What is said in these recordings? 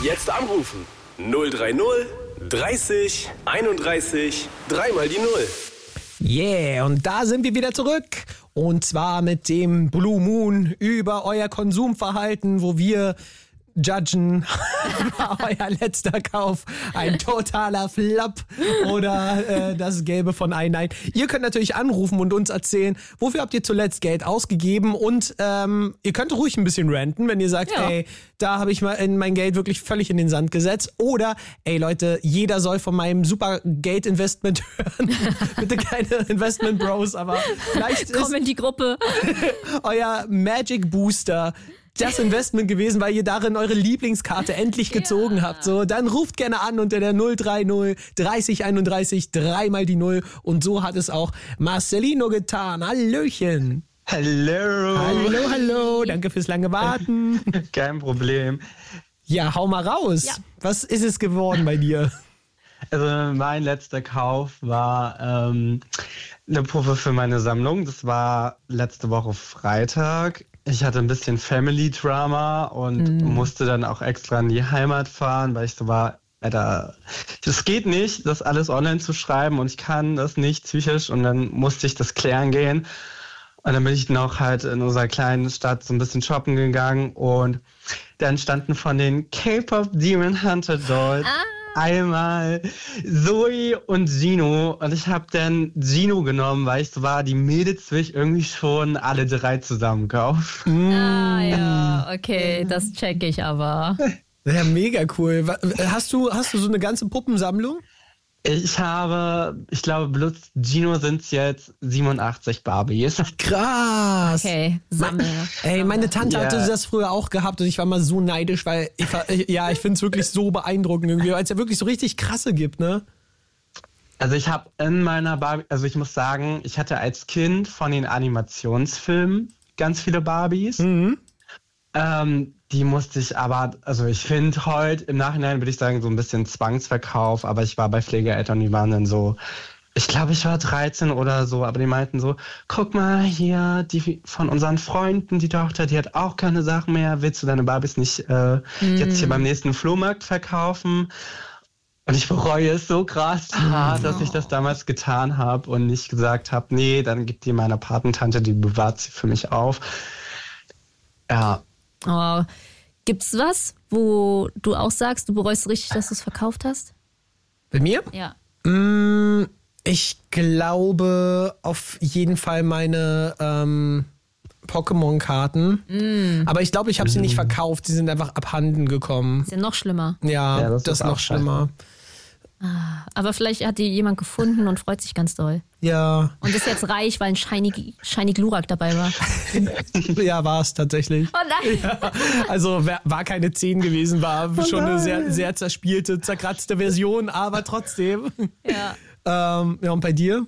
Jetzt anrufen. 030 30 31 3 mal die 0. Yeah, und da sind wir wieder zurück. Und zwar mit dem Blue Moon über euer Konsumverhalten, wo wir judgen, war euer letzter Kauf ein totaler Flop oder das Gelbe von ein Nein. Ihr könnt natürlich anrufen und uns erzählen, wofür habt ihr zuletzt Geld ausgegeben und ihr könnt ruhig ein bisschen ranten, wenn ihr sagt, ey, da habe ich mal mein Geld wirklich völlig in den Sand gesetzt oder, ey Leute, jeder soll von meinem super Geld-Investment hören. Bitte keine Investment Bros, aber vielleicht Komm in die Gruppe. Euer Magic Booster das Investment gewesen, weil ihr darin eure Lieblingskarte endlich gezogen habt. So, dann ruft gerne an unter der 030 30 31 3 mal die 0. Und so hat es auch Marcelino getan. Hallöchen. Hallo. Hallo. Danke fürs lange Warten. Kein Problem. Ja, hau mal raus. Ja. Was ist es geworden bei dir? Also mein letzter Kauf war eine Puppe für meine Sammlung. Das war letzte Woche Freitag. Ich hatte ein bisschen Family-Drama und musste dann auch extra in die Heimat fahren, weil ich so war, es geht nicht, das alles online zu schreiben und ich kann das nicht psychisch und dann musste ich das klären gehen. Und dann bin ich noch halt in unserer kleinen Stadt so ein bisschen shoppen gegangen und dann standen von den K-Pop Demon Hunter Dolls einmal Zoe und Gino und ich habe dann Gino genommen, weil ich so war, die Mädels will ich irgendwie schon alle drei zusammen kaufen. Ja, okay, das check ich aber. Ja, mega cool. Hast du so eine ganze Puppensammlung? Ich glaube, bloß Gino sind es jetzt 87 Barbies. Krass. Okay, sammle. Meine Tante hatte das früher auch gehabt und ich war mal so neidisch, weil ich finde es wirklich so beeindruckend irgendwie, weil es ja wirklich so richtig krasse gibt, ne? Also ich habe in meiner Barbie, also ich muss sagen, ich hatte als Kind von den Animationsfilmen ganz viele Barbies. Die musste ich aber, also ich finde heute, im Nachhinein würde ich sagen, so ein bisschen Zwangsverkauf, aber ich war bei Pflegeeltern, die waren dann so, ich glaube, ich war 13 oder so, aber die meinten so, guck mal hier, die von unseren Freunden, die Tochter, die hat auch keine Sachen mehr, willst du deine Barbies nicht jetzt hier beim nächsten Flohmarkt verkaufen? Und ich bereue es so krass hart, dass ich das damals getan habe und nicht gesagt habe, nee, dann gib die meiner Patentante, die bewahrt sie für mich auf. Ja. Oh, gibt's was, wo du auch sagst, du bereust richtig, dass du es verkauft hast? Bei mir? Ja. Ich glaube auf jeden Fall meine Pokémon-Karten. Aber ich glaube, ich habe sie nicht verkauft, sie sind einfach abhanden gekommen. Ist ja noch schlimmer. Ja, das ist noch schlimmer. Aber vielleicht hat die jemand gefunden und freut sich ganz doll. Ja. Und ist jetzt reich, weil ein Shiny Glurak dabei war. Ja, war es tatsächlich. Oh nein! Ja, also war keine 10 gewesen, war schon eine sehr, sehr zerspielte, zerkratzte Version, aber trotzdem. Ja. Und bei dir?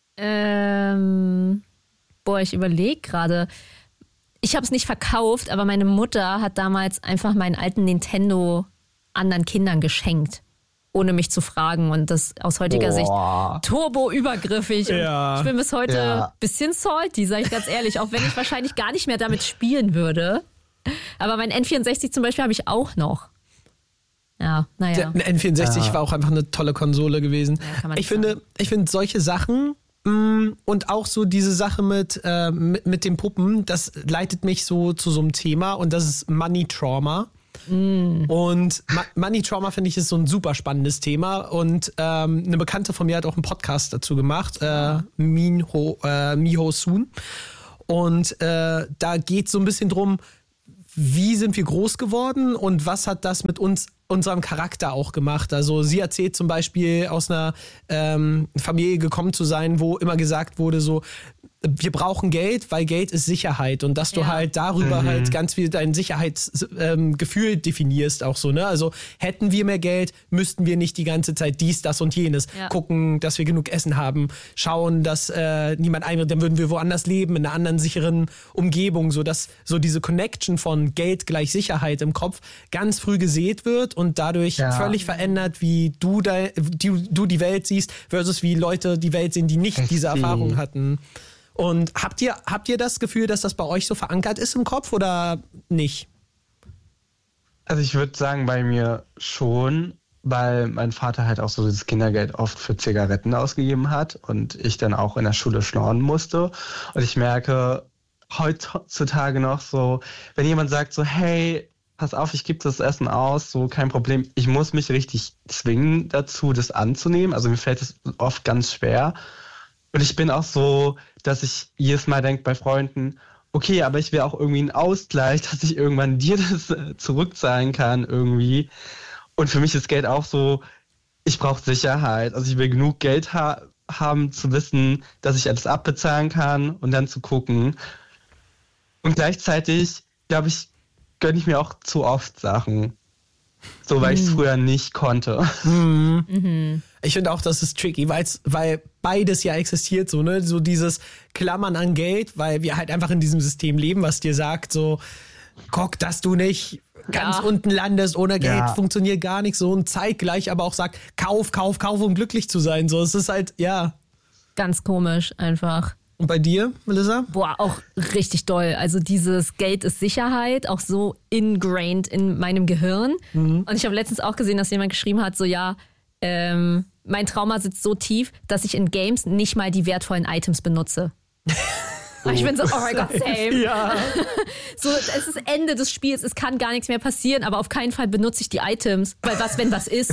Ich überlege gerade. Ich habe es nicht verkauft, aber meine Mutter hat damals einfach meinen alten Nintendo anderen Kindern geschenkt. Ohne mich zu fragen und das aus heutiger Sicht turbo übergriffig. Ja. Ich bin bis heute ein bisschen salty, sage ich ganz ehrlich, auch wenn ich wahrscheinlich gar nicht mehr damit spielen würde. Aber mein N64 zum Beispiel habe ich auch noch. Ja, naja. Der N64 war auch einfach eine tolle Konsole gewesen. Ja, kann man ich finde solche Sachen und auch so diese Sache mit den Puppen, das leitet mich so zu so einem Thema und das ist Money Trauma. Und Money Trauma, finde ich, ist so ein super spannendes Thema und eine Bekannte von mir hat auch einen Podcast dazu gemacht, Miho Soon, und da geht es so ein bisschen drum, wie sind wir groß geworden und was hat das mit unserem Charakter auch gemacht. Also sie erzählt zum Beispiel, aus einer Familie gekommen zu sein, wo immer gesagt wurde so, wir brauchen Geld, weil Geld ist Sicherheit und dass du halt darüber halt ganz viel dein Sicherheitsgefühl definierst auch so, ne? Also hätten wir mehr Geld, müssten wir nicht die ganze Zeit dies, das und jenes gucken, dass wir genug Essen haben, schauen, dass niemand einbringt, dann würden wir woanders leben, in einer anderen sicheren Umgebung, so dass so diese Connection von Geld gleich Sicherheit im Kopf ganz früh gesät wird und dadurch völlig verändert, wie du die Welt siehst versus wie Leute die Welt sehen, die nicht diese Erfahrung hatten. Und habt ihr das Gefühl, dass das bei euch so verankert ist im Kopf oder nicht? Also ich würde sagen, bei mir schon, weil mein Vater halt auch so das Kindergeld oft für Zigaretten ausgegeben hat und ich dann auch in der Schule schnorren musste. Und ich merke heutzutage noch so, wenn jemand sagt so, hey, pass auf, ich gebe das Essen aus, so kein Problem. Ich muss mich richtig zwingen dazu, das anzunehmen. Also mir fällt es oft ganz schwer. Und ich bin auch so, dass ich jedes Mal denke bei Freunden, okay, aber ich will auch irgendwie einen Ausgleich, dass ich irgendwann dir das zurückzahlen kann irgendwie. Und für mich ist Geld auch so, ich brauche Sicherheit. Also ich will genug Geld haben, zu wissen, dass ich alles abbezahlen kann und dann zu gucken. Und gleichzeitig, glaube ich, gönne ich mir auch zu oft Sachen. So, weil ich es früher nicht konnte. Ich finde auch, das ist tricky, weil beides ja existiert, so, ne? So dieses Klammern an Geld, weil wir halt einfach in diesem System leben, was dir sagt, so, guck, dass du nicht ganz unten landest, ohne Geld funktioniert gar nicht, so, und zeitgleich aber auch sagt, kauf, um glücklich zu sein, so, es ist halt, Ganz komisch einfach. Und bei dir, Melissa? Boah, auch richtig doll. Also dieses Geld ist Sicherheit, auch so ingrained in meinem Gehirn. Und ich habe letztens auch gesehen, dass jemand geschrieben hat, so mein Trauma sitzt so tief, dass ich in Games nicht mal die wertvollen Items benutze. Und ich bin so, oh mein Gott, same. Ja. So, es ist Ende des Spiels, es kann gar nichts mehr passieren, aber auf keinen Fall benutze ich die Items, weil wenn was ist.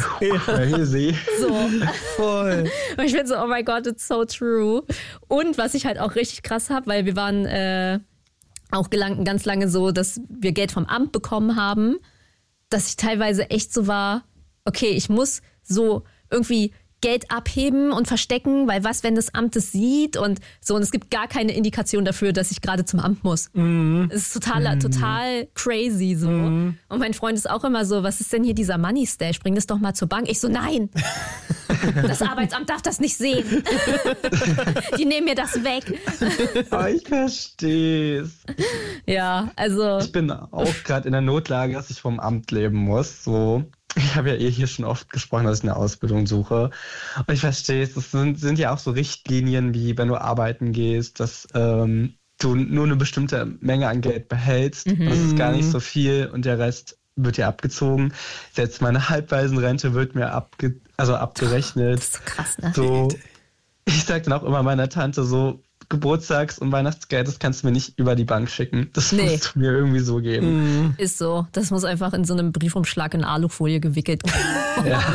So. Voll. Und ich bin so, oh mein Gott, it's so true. Und was ich halt auch richtig krass habe, weil wir waren auch ganz lange so, dass wir Geld vom Amt bekommen haben, dass ich teilweise echt so war, okay, ich muss so irgendwie Geld abheben und verstecken, weil was, wenn das Amt es sieht und so, und es gibt gar keine Indikation dafür, dass ich gerade zum Amt muss. Es ist total crazy so. Und mein Freund ist auch immer so, was ist denn hier dieser Money Stash? Bring das doch mal zur Bank. Ich so, nein. Das Arbeitsamt darf das nicht sehen. Die nehmen mir das weg. Oh, ich verstehe es. Ja, also. Ich bin auch gerade in der Notlage, dass ich vom Amt leben muss, so. Ich habe ja hier schon oft gesprochen, dass ich eine Ausbildung suche. Und ich verstehe es. Das sind ja auch so Richtlinien, wie wenn du arbeiten gehst, dass du nur eine bestimmte Menge an Geld behältst. Und das ist gar nicht so viel und der Rest wird dir abgezogen. Selbst meine Halbwaisenrente wird mir abgerechnet. Das ist so krass, ne? So, ich sage dann auch immer meiner Tante so, Geburtstags- und Weihnachtsgeld, das kannst du mir nicht über die Bank schicken. Das musst du mir irgendwie so geben. Ist so. Das muss einfach in so einem Briefumschlag in Alufolie gewickelt werden. Ja.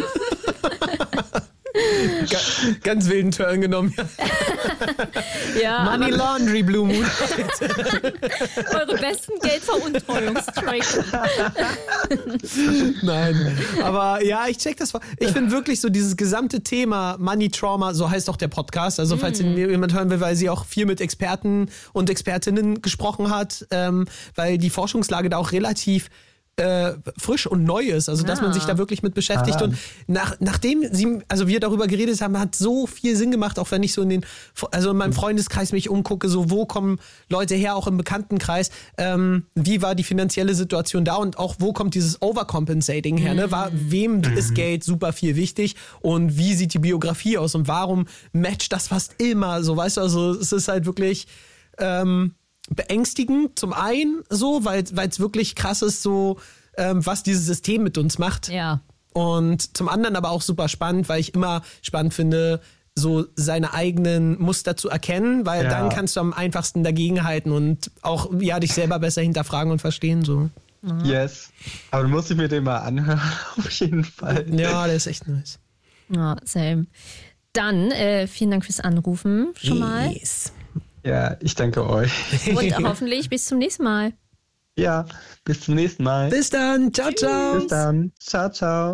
Ganz wilden Turn genommen. Ja, Money Laundry, Blue Moon. eure besten Geldveruntreuungstricks. Nein, aber ja, ich check das. Ich finde wirklich so dieses gesamte Thema Money Trauma, so heißt auch der Podcast. Also falls ihn jemand hören will, weil sie auch viel mit Experten und Expertinnen gesprochen hat, weil die Forschungslage da auch relativ frisch und neu ist, also dass man sich da wirklich mit beschäftigt. Und nachdem wir darüber geredet haben, hat so viel Sinn gemacht, auch wenn ich so in meinem Freundeskreis mich umgucke, so wo kommen Leute her, auch im Bekanntenkreis, wie war die finanzielle Situation da und auch wo kommt dieses Overcompensating her, ne? Wem ist Geld super viel wichtig und wie sieht die Biografie aus und warum matcht das fast immer, so, weißt du, also es ist halt wirklich beängstigend zum einen so, weil es wirklich krass ist, so was dieses System mit uns macht. Ja. Und zum anderen aber auch super spannend, weil ich immer spannend finde, so seine eigenen Muster zu erkennen, weil dann kannst du am einfachsten dagegenhalten und auch dich selber besser hinterfragen und verstehen. So. Yes. Aber du musst mir den mal anhören, auf jeden Fall. Ja, der ist echt nice. Ja, same. Dann vielen Dank fürs Anrufen schon mal. Yes. Ja, ich danke euch. Und hoffentlich bis zum nächsten Mal. Ja, bis zum nächsten Mal. Bis dann. Ciao, ciao. Bis dann. Ciao, ciao.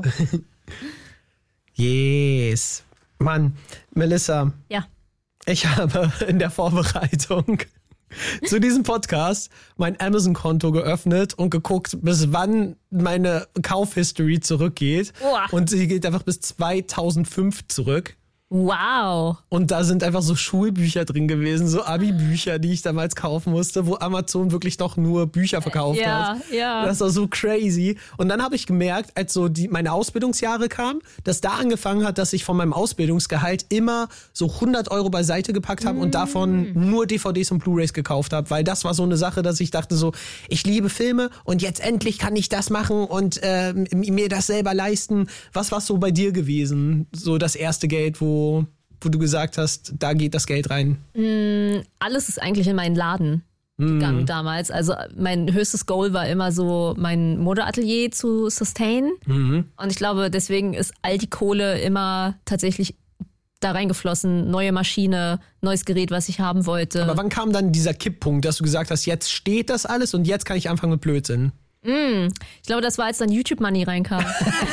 Yes. Mann, Melissa. Ja. Ich habe in der Vorbereitung zu diesem Podcast mein Amazon-Konto geöffnet und geguckt, bis wann meine Kaufhistory zurückgeht. Boah. Und sie geht einfach bis 2005 zurück. Wow. Und da sind einfach so Schulbücher drin gewesen, so Abi-Bücher, die ich damals kaufen musste, wo Amazon wirklich doch nur Bücher verkauft hat. Ja. Das war so crazy. Und dann habe ich gemerkt, als so meine Ausbildungsjahre kamen, dass da angefangen hat, dass ich von meinem Ausbildungsgehalt immer so 100 € beiseite gepackt habe und davon nur DVDs und Blu-rays gekauft habe. Weil das war so eine Sache, dass ich dachte so, ich liebe Filme und jetzt endlich kann ich das machen und mir das selber leisten. Was war so bei dir gewesen? So das erste Geld, wo du gesagt hast, da geht das Geld rein? Alles ist eigentlich in meinen Laden gegangen damals. Also mein höchstes Goal war immer so, mein Modeatelier zu sustainen. Und ich glaube, deswegen ist all die Kohle immer tatsächlich da reingeflossen. Neue Maschine, neues Gerät, was ich haben wollte. Aber wann kam dann dieser Kipppunkt, dass du gesagt hast, jetzt steht das alles und jetzt kann ich anfangen mit Blödsinn? Ich glaube, das war, als dann YouTube Money reinkam.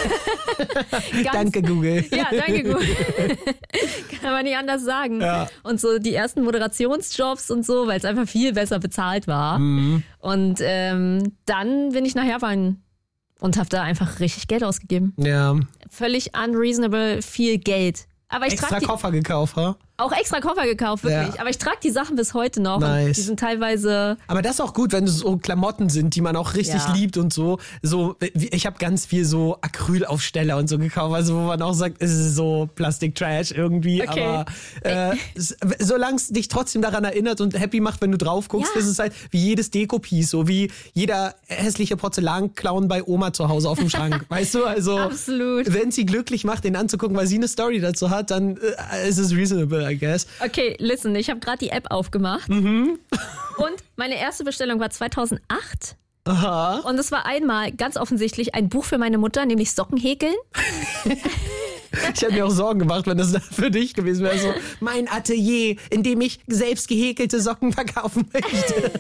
Danke, Google. Ja, danke, Google. Kann man nicht anders sagen. Ja. Und so die ersten Moderationsjobs und so, weil es einfach viel besser bezahlt war. Und dann bin ich nach Japan und habe da einfach richtig Geld ausgegeben. Ja. Völlig unreasonable viel Geld. Aber ich Extra trage Koffer gekauft, ha? auch extra Koffer gekauft, wirklich. Ja. Aber ich trage die Sachen bis heute noch. Nice. Und die sind teilweise... Aber das ist auch gut, wenn es so Klamotten sind, die man auch richtig Ja. liebt und so. So, ich habe ganz viel so Acrylaufsteller und so gekauft, also wo man auch sagt, es ist so Plastik-Trash irgendwie. Okay. Aber solange es dich trotzdem daran erinnert und happy macht, wenn du drauf guckst, Ja. ist es halt wie jedes Deko-Piece, so wie jeder hässliche Porzellanclown bei Oma zu Hause auf dem Schrank. Weißt du, also Absolut. wenn sie glücklich macht, den anzugucken, weil sie eine Story dazu hat, dann ist es reasonable, I guess. Okay, listen, ich habe gerade die App aufgemacht. Und meine erste Bestellung war 2008. Aha. Und es war einmal ganz offensichtlich ein Buch für meine Mutter, nämlich Socken häkeln. Ich hätte mir auch Sorgen gemacht, wenn das für dich gewesen wäre. So, mein Atelier, in dem ich selbst gehäkelte Socken verkaufen möchte.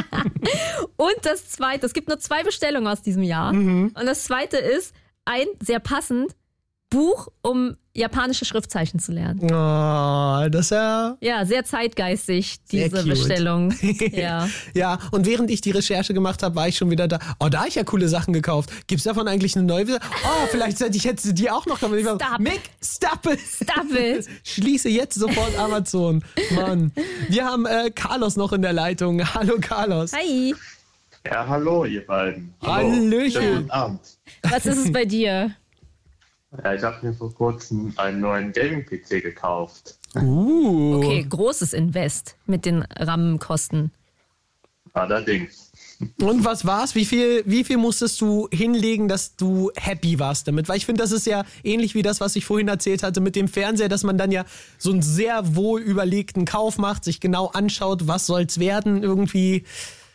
Und das zweite, es gibt nur 2 Bestellungen aus diesem Jahr. Und das zweite ist ein, sehr passend, Buch, um japanische Schriftzeichen zu lernen. Oh, das ist ja... Ja, sehr zeitgeistig, Sehr diese cute. Bestellung. Ja. Ja, und während ich die Recherche gemacht habe, war ich schon wieder da. Oh, da habe ich ja coole Sachen gekauft. Gibt's davon eigentlich eine neue? Oh, vielleicht hätte ich die auch noch gekauft. Stop. Mick, stop it. Stop it. Schließe jetzt sofort Amazon. Mann. Wir haben Carlos noch in der Leitung. Hallo, Carlos. Hi, Ja, hallo, ihr beiden. Hallöchen. Guten Abend. was ist es bei dir? Ja, ich habe mir vor kurzem einen neuen Gaming-PC gekauft. Okay, großes Invest mit den RAM-Kosten. Allerdings. Und was war's? Wie viel musstest du hinlegen, dass du happy warst damit? Weil ich finde, das ist ja ähnlich wie das, was ich vorhin erzählt hatte mit dem Fernseher, dass man dann ja so einen sehr wohl überlegten Kauf macht, sich genau anschaut, was soll's werden irgendwie.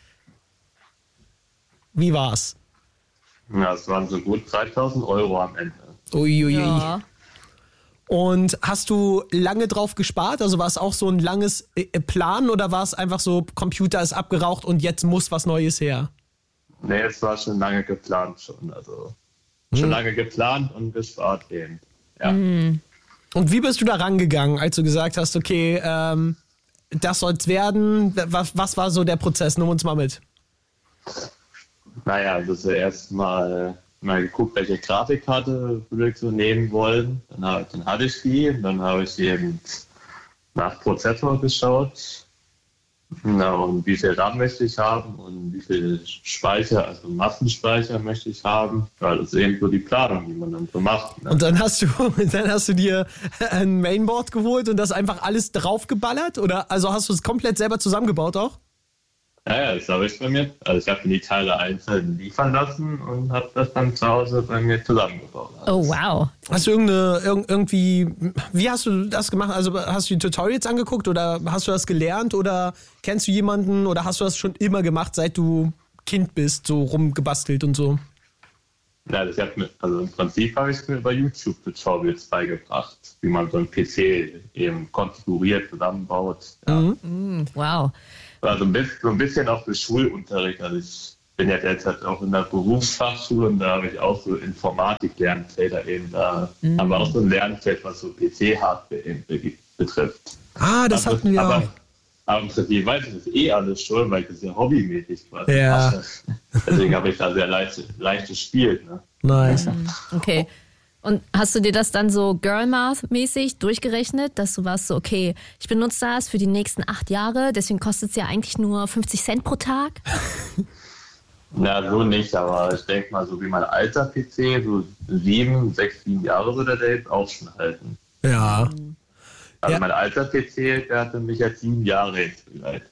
Wie war's? Ja, es waren so gut 3.000 € am Ende. Uiuiui. Ja. Und hast du lange drauf gespart? Also war es auch so ein langes Plan oder war es einfach so, Computer ist abgeraucht und jetzt muss was Neues her? Nee, es war schon lange geplant schon. Also schon lange geplant und gespart eben. Ja. Und wie bist du da rangegangen, als du gesagt hast, okay, das soll's werden? Was war so der Prozess? Nimm uns mal mit. Naja, also erst mal geguckt, welche Grafikkarte würde ich so nehmen wollen. Dann hatte ich die und dann habe ich eben nach Prozessor geschaut. Na, und wie viel RAM möchte ich haben und wie viel Speicher, also Massenspeicher möchte ich haben. Ja, das ist eben so die Planung, die man dann so macht. Ne? Und dann hast du dir ein Mainboard geholt und das einfach alles draufgeballert? Oder also hast du es komplett selber zusammengebaut auch? Ja, das habe ich bei mir. Also ich habe mir die Teile einzeln liefern lassen und habe das dann zu Hause bei mir zusammengebaut. Oh, wow. Hast du irgendwie, wie hast du das gemacht? Also hast du die Tutorials angeguckt oder hast du das gelernt oder kennst du jemanden oder hast du das schon immer gemacht, seit du Kind bist, so rumgebastelt und so? Ja, also im Prinzip habe ich mir über YouTube Tutorials beigebracht, wie man so einen PC eben konfiguriert, zusammenbaut. Ja. Wow. Also ein bisschen auch für Schulunterricht. Also ich bin ja derzeit auch in der Berufsfachschule und da habe ich auch so Informatik-Lernfelder eben. Da haben wir auch so ein Lernfeld, was so PC-Hardware eben betrifft. Ah, das hatten wir auch. Aber im Prinzip weiß ich das alles schon, weil ich das ja hobbymäßig quasi Ja. mache. Deswegen habe ich da sehr leicht gespielt. Ne? Nice. Okay. Und hast du dir das dann so Girl-Math-mäßig durchgerechnet, dass du warst so, okay, ich benutze das für die nächsten 8 Jahre, deswegen kostet es ja eigentlich nur 50 Cent pro Tag? Na, so nicht, aber ich denke mal, so wie mein alter PC, so 6, 7 Jahre würde der jetzt auch schon halten. Ja. Also Ja. mein alter PC, der hatte mich jetzt 7 Jahre jetzt begleitet.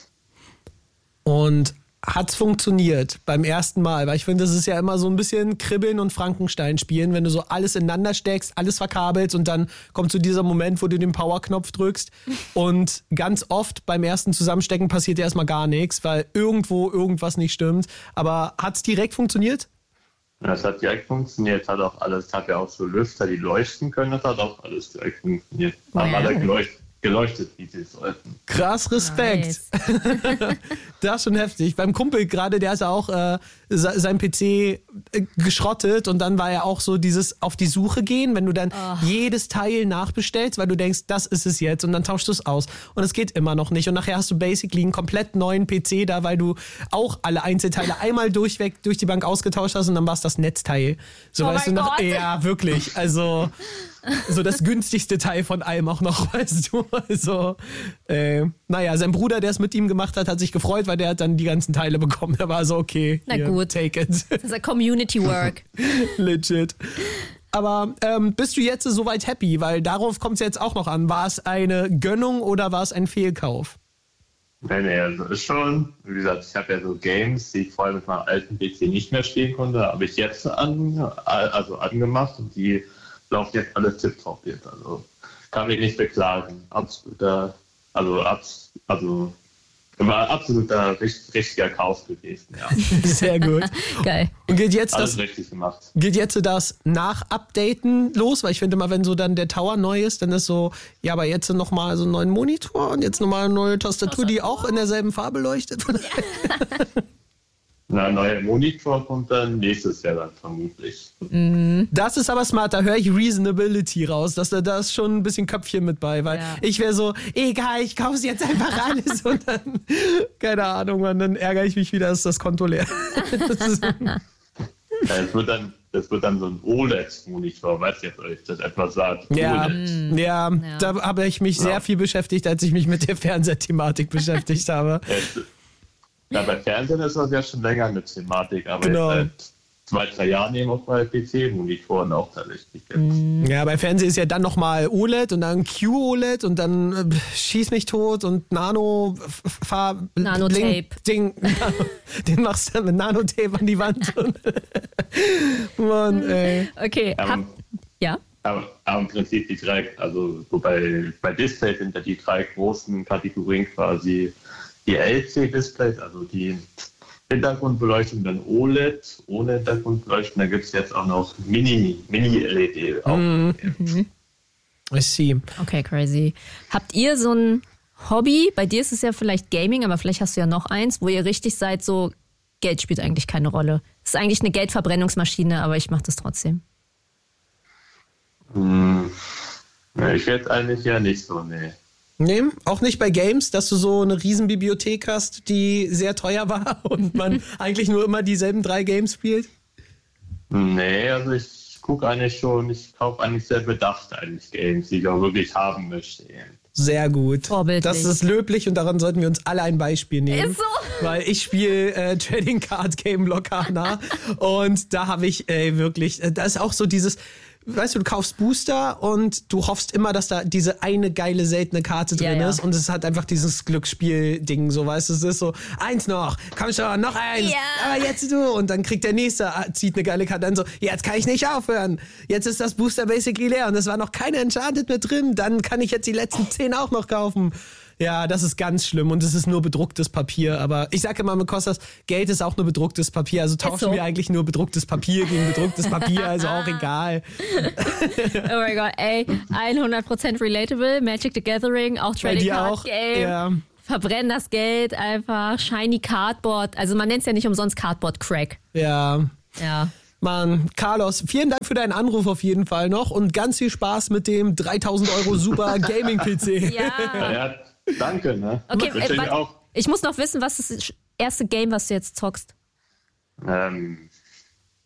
Und hat's funktioniert beim ersten Mal? Weil ich finde, das ist ja immer so ein bisschen Kribbeln und Frankenstein spielen, wenn du so alles ineinander steckst, alles verkabelst und dann kommt so dieser Moment, wo du den Powerknopf drückst und ganz oft beim ersten Zusammenstecken passiert ja erstmal gar nichts, weil irgendwo irgendwas nicht stimmt. Aber hat's direkt funktioniert? Das hat direkt funktioniert, hat auch alles, hat ja auch so Lüfter, die leuchten können, das hat auch alles direkt funktioniert. Haben alle geleuchtet, wie sie sollten. Krass, Respekt. Nice. Das ist schon heftig. Beim Kumpel gerade, der ist auch sein PC geschrottet und dann war ja auch so dieses auf die Suche gehen, wenn du dann jedes Teil nachbestellst, weil du denkst, das ist es jetzt und dann tauschst du es aus und es geht immer noch nicht und nachher hast du basically einen komplett neuen PC da, weil du auch alle Einzelteile einmal durch die Bank ausgetauscht hast und dann war es das Netzteil. So, Oh weißt du mein noch, Gott. ja, wirklich. Also so das günstigste Teil von allem auch noch, weißt du. Also, naja, sein Bruder, der es mit ihm gemacht hat, hat sich gefreut, weil der hat dann die ganzen Teile bekommen. Der war so, okay, Na hier, gut. take it. Das ist ja Community Work. Legit. Aber bist du jetzt soweit happy? Weil darauf kommt es jetzt auch noch an. War es eine Gönnung oder war es ein Fehlkauf? Nee, also ist schon, wie gesagt, ich habe ja so Games, die ich vorher mit meinem alten PC nicht mehr spielen konnte, habe ich jetzt angemacht und die laufen jetzt alles tipptopp jetzt. Also kann mich nicht beklagen. Absoluter, immer absoluter richtiger Kauf gewesen, ja. Sehr gut. Geil. Und geht jetzt Alles richtig gemacht. das Nach-Updaten los? Weil ich finde immer, wenn so dann der Tower neu ist, dann ist so, ja, aber jetzt nochmal so einen neuen Monitor und jetzt nochmal eine neue Tastatur, die auch in derselben Farbe leuchtet. Na, neuer Monitor kommt dann nächstes Jahr dann vermutlich. Das ist aber smart, da höre ich Reasonability raus, dass da ist schon ein bisschen Köpfchen mit bei, weil Ja. ich wäre so, egal, ich kaufe jetzt einfach alles und dann, keine Ahnung, und dann ärgere ich mich wieder, ist das Konto leer. Ja, das wird dann so ein OLED-Monitor, weiß ich, ob euch das etwas sagt. Ja, OLED. ja, da habe ich mich sehr viel beschäftigt, als ich mich mit der Fernsehthematik beschäftigt habe. Ja, bei Fernsehen ist das ja schon länger eine Thematik, aber Genau. jetzt seit 2-3 Jahren eben auch bei PC-Monitoren auch tatsächlich. Jetzt. Ja, bei Fernsehen ist ja dann nochmal OLED und dann QOLED und dann schieß mich tot und Nanotape. Ding, den machst du dann mit Nanotape an die Wand. Mann, ey. Okay. Ja. Aber im Prinzip die drei, also so bei Displays sind ja die 3 großen Kategorien quasi die LC-Displays, also die Hintergrundbeleuchtung, dann OLED, ohne Hintergrundbeleuchtung, da gibt es jetzt auch noch Mini-LED. I see. Okay, crazy. Habt ihr so ein Hobby? Bei dir ist es ja vielleicht Gaming, aber vielleicht hast du ja noch eins, wo ihr richtig seid, so Geld spielt eigentlich keine Rolle. Es ist eigentlich eine Geldverbrennungsmaschine, aber ich mache das trotzdem. Ich jetzt eigentlich ja nicht so, nee. Nee, auch nicht bei Games, dass du so eine riesen Bibliothek hast, die sehr teuer war und man eigentlich nur immer dieselben 3 Games spielt? Nee, also ich gucke eigentlich schon, ich kaufe eigentlich sehr bedacht eigentlich Games, die ich auch wirklich haben möchte. Sehr gut. Vorbildlich. Das ist löblich und daran sollten wir uns alle ein Beispiel nehmen. Ist so. Weil ich spiele Trading Card Game Locana und da habe ich wirklich, da ist auch so dieses, weißt du kaufst Booster und du hoffst immer, dass da diese eine geile, seltene Karte Ja, drin ja. ist und es hat einfach dieses Glücksspiel-Ding, so weißt du, es ist so, 1 noch, komm schon, noch 1, Ja. aber jetzt du und dann kriegt der Nächste, zieht eine geile Karte, dann so, jetzt kann ich nicht aufhören, jetzt ist das Booster basically leer und es war noch keine Enchanted mit drin, dann kann ich jetzt die letzten 10 auch noch kaufen. Ja, das ist ganz schlimm und es ist nur bedrucktes Papier. Aber ich sage immer mit Kostas, Geld ist auch nur bedrucktes Papier. Also tauschen so. wir eigentlich nur bedrucktes Papier gegen bedrucktes Papier. Also auch egal. Oh mein Gott, ey, 100% relatable. Magic the Gathering, auch Bei Trading dir Card auch? Game. Ja. Verbrennen das Geld einfach. Shiny Cardboard. Also man nennt es ja nicht umsonst Cardboard Crack. Ja. Ja. Mann, Carlos, vielen Dank für deinen Anruf auf jeden Fall noch und ganz viel Spaß mit dem 3.000 € super Gaming-PC. Ja. Ja, danke, ne? Okay, Wünsche ich auch. ich muss noch wissen, was ist das erste Game, was du jetzt zockst?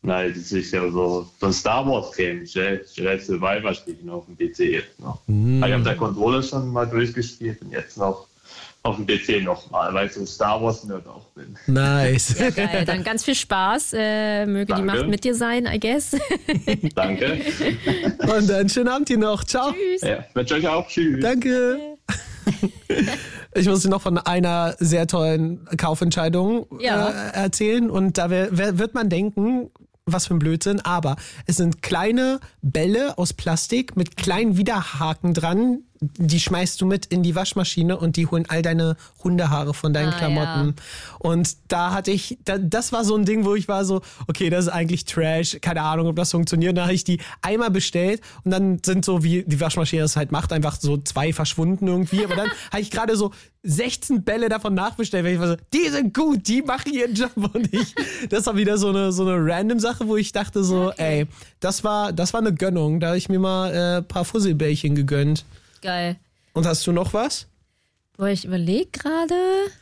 Nein, das ist ja so ein Star Wars Game. Jedi Survivor spiele ich noch auf dem PC jetzt noch. Ich habe der Controller schon mal durchgespielt und jetzt noch auf dem PC nochmal, weil ich so ein Star Wars Nerd auch bin. Nice. Ja, geil. Dann ganz viel Spaß. Möge Danke. die Macht mit dir sein, I guess. Danke. Und dann schönen Abend dir noch. Ciao. Tschüss. Ja, wünsche euch auch. Tschüss. Danke. Ich muss dir noch von einer sehr tollen Kaufentscheidung erzählen. Und da wird man denken, was für ein Blödsinn, aber es sind kleine Bälle aus Plastik mit kleinen Widerhaken dran. Die schmeißt du mit in die Waschmaschine und die holen all deine Hundehaare von deinen Klamotten. Ja. Und da hatte ich, das war so ein Ding, wo ich war so, okay, das ist eigentlich Trash, keine Ahnung, ob das funktioniert. Da habe ich die einmal bestellt und dann sind so, wie die Waschmaschine das halt macht, einfach so 2 verschwunden irgendwie. Aber dann habe ich gerade so 16 Bälle davon nachbestellt, weil ich war so, die sind gut, die machen ihren Job und das war wieder so eine random Sache, wo ich dachte so, ey, das war eine Gönnung. Da habe ich mir mal ein paar Fusselbällchen gegönnt. Geil. Und hast du noch was? Boah, ich überlege gerade.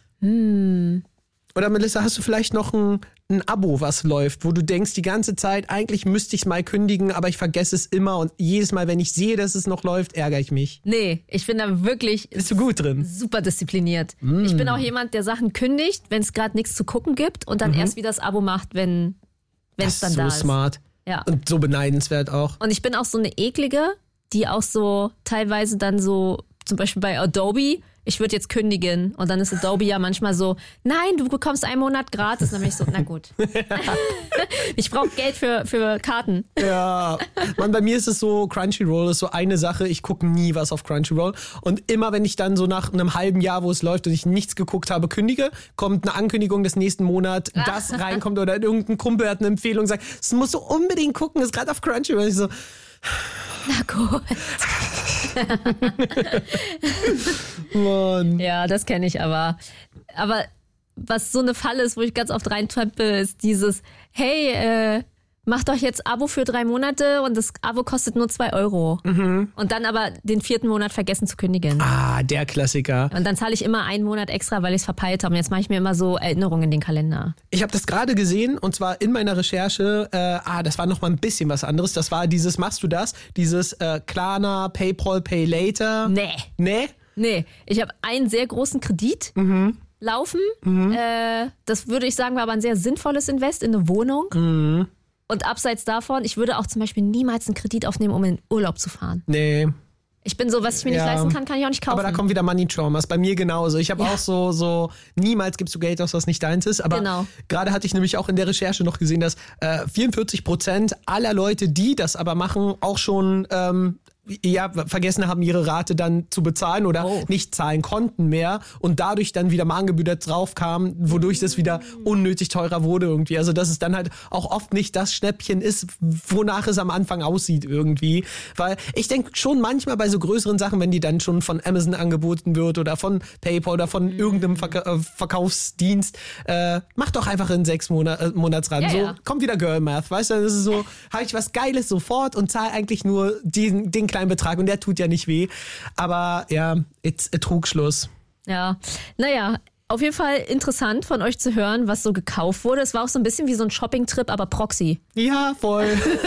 Oder Melissa, hast du vielleicht noch ein Abo, was läuft, wo du denkst die ganze Zeit, eigentlich müsste ich es mal kündigen, aber ich vergesse es immer und jedes Mal, wenn ich sehe, dass es noch läuft, ärgere ich mich. Nee, ich bin da wirklich Bist du gut drin? super diszipliniert. Ich bin auch jemand, der Sachen kündigt, wenn es gerade nichts zu gucken gibt und dann erst wieder das Abo macht, wenn es dann da ist. So smart. Ja. Und so beneidenswert auch. Und ich bin auch so eine eklige, die auch so teilweise dann so, zum Beispiel bei Adobe, ich würde jetzt kündigen. Und dann ist Adobe ja manchmal so, nein, du bekommst 1 Monat gratis. Dann bin ich so, na gut. Ich brauche Geld für Karten. Ja, bei mir ist es so, Crunchyroll ist so eine Sache, ich gucke nie was auf Crunchyroll. Und immer wenn ich dann so nach einem halben Jahr, wo es läuft und ich nichts geguckt habe, kündige, kommt eine Ankündigung des nächsten Monats, das reinkommt oder irgendein Kumpel hat eine Empfehlung und sagt, das musst du unbedingt gucken, ist gerade auf Crunchyroll. Und ich so, Na gut. Mann. Ja, das kenne ich aber. Aber was so eine Falle ist, wo ich ganz oft reintrampel, ist dieses, hey, mach doch jetzt Abo für 3 Monate und das Abo kostet nur 2 Euro. Und dann aber den 4. Monat vergessen zu kündigen. Ah, der Klassiker. Und dann zahle ich immer 1 Monat extra, weil ich es verpeilt habe. Und jetzt mache ich mir immer so Erinnerungen in den Kalender. Ich habe das gerade gesehen und zwar in meiner Recherche, das war noch mal ein bisschen was anderes. Das war dieses, machst du das? Dieses Klarna, PayPal, Pay Later. Nee, ich habe einen sehr großen Kredit laufen. Das würde ich sagen, war aber ein sehr sinnvolles Invest in eine Wohnung. Und abseits davon, ich würde auch zum Beispiel niemals einen Kredit aufnehmen, um in Urlaub zu fahren. Nee. Ich bin so, was ich mir nicht leisten kann ich auch nicht kaufen. Aber da kommt wieder Money Traumas. Bei mir genauso. Ich habe auch so, niemals gibst du Geld aus, was nicht deins ist. Aber gerade hatte ich nämlich auch in der Recherche noch gesehen, dass 44% aller Leute, die das aber machen, auch schon vergessen haben, ihre Rate dann zu bezahlen oder nicht zahlen konnten mehr und dadurch dann wieder Mahngebühr drauf kam, wodurch das wieder unnötig teurer wurde irgendwie. Also dass es dann halt auch oft nicht das Schnäppchen ist, wonach es am Anfang aussieht irgendwie. Weil ich denke schon manchmal bei so größeren Sachen, wenn die dann schon von Amazon angeboten wird oder von PayPal oder von irgendeinem Verkaufsdienst, mach doch einfach in 6 Monatsraten. So kommt wieder Girl Math, weißt du? Das ist so, habe ich was Geiles sofort und zahle eigentlich nur den kleinen Betrag und der tut ja nicht weh. Aber ja, it's a Trugschluss. Ja, naja, auf jeden Fall interessant von euch zu hören, was so gekauft wurde. Es war auch so ein bisschen wie so ein Shopping-Trip, aber Proxy. Ja, voll.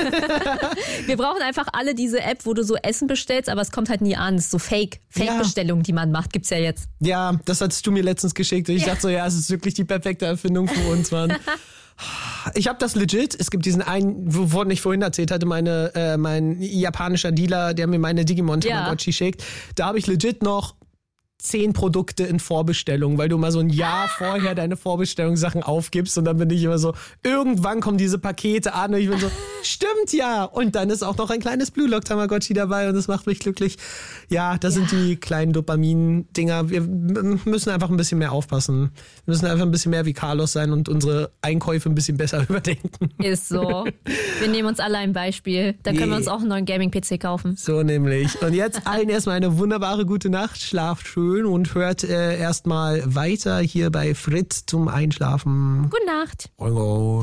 Wir brauchen einfach alle diese App, wo du so Essen bestellst, aber es kommt halt nie an. Es ist so Fake-Bestellungen, die man macht. Gibt's ja jetzt. Ja, das hattest du mir letztens geschickt und ich dachte so, ja, es ist wirklich die perfekte Erfindung für uns, Mann. Ich habe das legit. Es gibt diesen einen, wovon ich vorhin erzählt hatte, mein japanischer Dealer, der mir meine Digimon Tamagotchi schickt. Da habe ich legit noch 10 Produkte in Vorbestellung, weil du mal so ein Jahr vorher deine Vorbestellungssachen aufgibst und dann bin ich immer so, irgendwann kommen diese Pakete an und ich bin so, stimmt ja. Und dann ist auch noch ein kleines Blue Lock Tamagotchi dabei und das macht mich glücklich. Ja, das sind die kleinen Dopamin-Dinger. Wir müssen einfach ein bisschen mehr aufpassen. Wir müssen einfach ein bisschen mehr wie Carlos sein und unsere Einkäufe ein bisschen besser überdenken. Ist so. Wir nehmen uns alle ein Beispiel. Dann können wir uns auch einen neuen Gaming-PC kaufen. So nämlich. Und jetzt allen erstmal eine wunderbare gute Nacht. Schlaft schön und hört erstmal weiter hier bei Fritz zum Einschlafen. Gute Nacht. Ringo.